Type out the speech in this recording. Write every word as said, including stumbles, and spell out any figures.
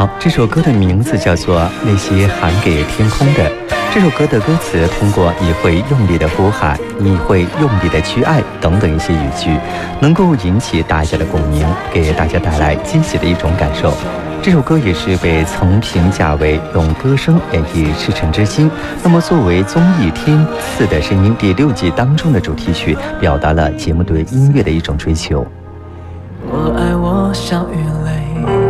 好，这首歌的名字叫做《那些喊给天空的》。这首歌的歌词通过你会用力的呼喊，你会用力的去爱等等一些语句，能够引起大家的共鸣，给大家带来惊喜的一种感受。这首歌也是被曾评价为用歌声演绎赤诚之心。那么作为综艺《天赐的声音》第六季当中的主题曲，表达了节目对音乐的一种追求。 我爱我小